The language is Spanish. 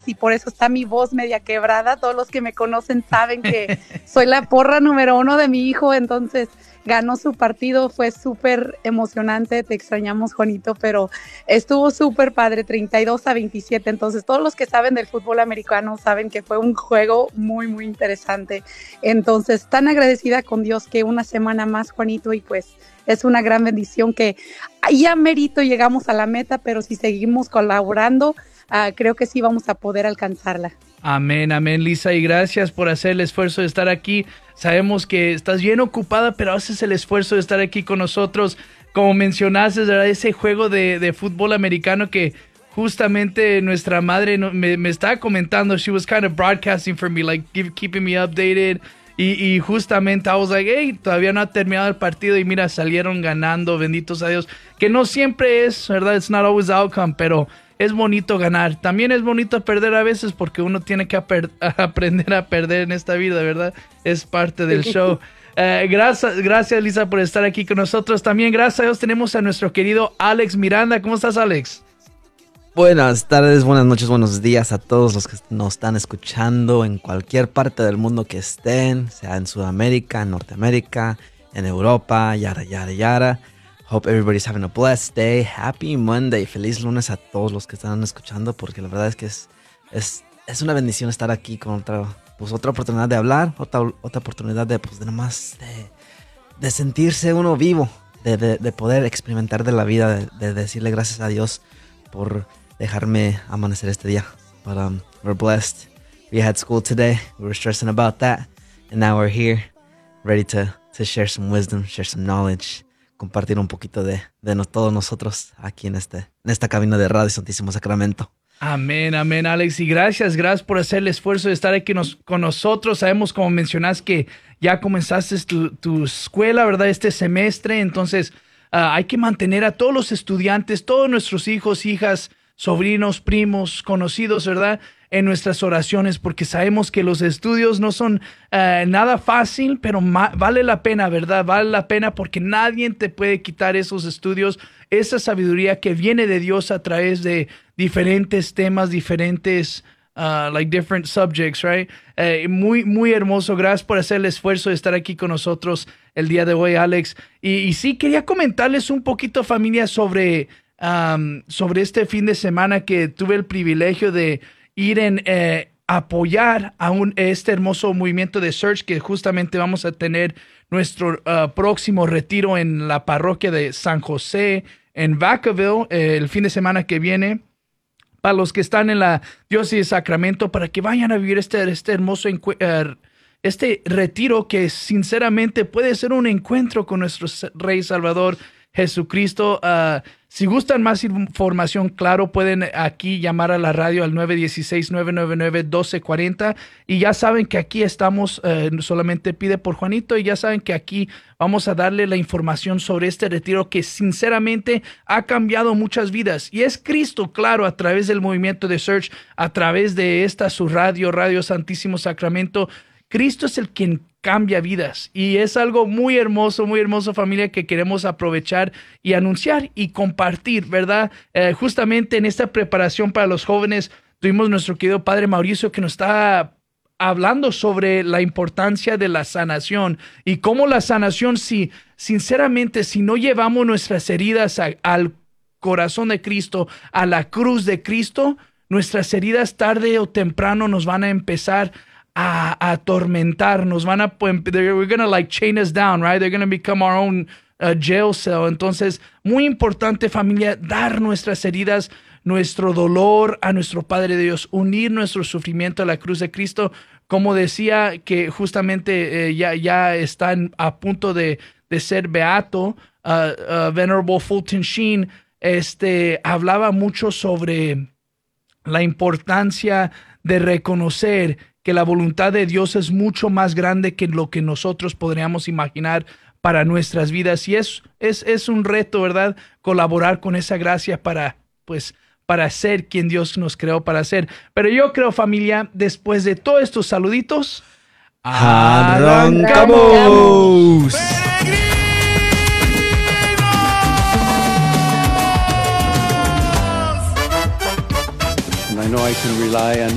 y por eso está mi voz media quebrada. Todos los que me conocen saben que soy la porra número 1 de mi hijo, entonces ganó su partido, fue súper emocionante, te extrañamos, Juanito, pero estuvo súper padre, 32-27, entonces todos los que saben del fútbol americano saben que fue un juego muy, muy interesante, entonces tan agradecida con Dios que una semana más, Juanito, y pues es una gran bendición que ya merito llegamos a la meta, pero si seguimos colaborando, creo que sí vamos a poder alcanzarla. Amén, amén, Lisa, y gracias por hacer el esfuerzo de estar aquí. Sabemos que estás bien ocupada, pero haces el esfuerzo de estar aquí con nosotros. Como mencionaste, ¿verdad? Ese juego de fútbol americano que justamente nuestra madre me estaba comentando. She was kind of broadcasting for me, like keeping me updated. Y justamente I was like, hey, todavía no ha terminado el partido y mira, salieron ganando, benditos a Dios. Que no siempre es, ¿verdad? It's not always the outcome, pero es bonito ganar. También es bonito perder a veces porque uno tiene que aprender a perder en esta vida, ¿verdad? Es parte del show. Gracias, Lisa, por estar aquí con nosotros. También, gracias a Dios, tenemos a nuestro querido Alex Miranda. ¿Cómo estás, Alex? Buenas tardes, buenas noches, buenos días a todos los que nos están escuchando en cualquier parte del mundo que estén, sea en Sudamérica, en Norteamérica, en Europa, yara, yara, yara. Hope everybody's having a blessed day. Happy Monday. Feliz lunes a todos los que están escuchando, porque la verdad es que es una bendición estar aquí con otra oportunidad de hablar, otra oportunidad de nomás de sentirse uno vivo, de poder experimentar de la vida, de decirle gracias a Dios por dejarme amanecer este día. But we're blessed. We had school today. We were stressing about that, and now we're here, ready to share some wisdom, share some knowledge, compartir un poquito de todos nosotros aquí en esta cabina de Radio Santísimo Sacramento. Amén, amén, Alex. Y gracias por hacer el esfuerzo de estar aquí con nosotros. Sabemos, como mencionas, que ya comenzaste tu escuela, ¿verdad? Este semestre. Entonces, hay que mantener a todos los estudiantes, todos nuestros hijos, hijas, sobrinos, primos, conocidos, ¿verdad? En nuestras oraciones, porque sabemos que los estudios no son nada fácil, pero vale la pena, ¿verdad? Vale la pena porque nadie te puede quitar esos estudios, esa sabiduría que viene de Dios a través de diferentes temas, diferentes, like different subjects, right? Muy, muy hermoso. Gracias por hacer el esfuerzo de estar aquí con nosotros el día de hoy, Alex. Y sí, quería comentarles un poquito, familia, sobre este fin de semana que tuve el privilegio de ir en apoyar a este hermoso movimiento de Search, que justamente vamos a tener nuestro próximo retiro en la parroquia de San José en Vacaville el fin de semana que viene. Para los que están en la diócesis de Sacramento, para que vayan a vivir este hermoso retiro que sinceramente puede ser un encuentro con nuestro Rey Salvador Jesucristo. Si gustan más información, claro, pueden aquí llamar a la radio al 916-999-1240 y ya saben que aquí estamos, solamente pide por Juanito, y ya saben que aquí vamos a darle la información sobre este retiro que sinceramente ha cambiado muchas vidas, y es Cristo, claro, a través del movimiento de Search, a través de su Radio Santísimo Sacramento. Cristo es el quien cambia vidas, y es algo muy hermoso, familia, que queremos aprovechar y anunciar y compartir, ¿verdad? Justamente en esta preparación para los jóvenes tuvimos nuestro querido Padre Mauricio, que nos está hablando sobre la importancia de la sanación y cómo la sanación, sinceramente, si no llevamos nuestras heridas al corazón de Cristo, a la cruz de Cristo, nuestras heridas tarde o temprano nos van a empezar a atormentar, we're gonna like chain us down, right? They're gonna become our own jail cell. Entonces, muy importante, familia, dar nuestras heridas, nuestro dolor a nuestro Padre Dios, unir nuestro sufrimiento a la cruz de Cristo. Como decía, que justamente ya están a punto de ser beato, Venerable Fulton Sheen, hablaba mucho sobre la importancia de reconocer que la voluntad de Dios es mucho más grande que lo que nosotros podríamos imaginar para nuestras vidas. Y es un reto, ¿verdad? Colaborar con esa gracia para ser quien Dios nos creó para ser. Pero yo creo, familia, después de todos estos saluditos, ¡arrancamos! I know I can rely on